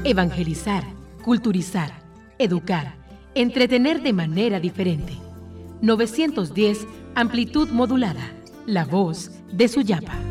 Evangelizar, culturizar, educar, entretener de manera diferente. 910 amplitud modulada. La voz de Suyapa.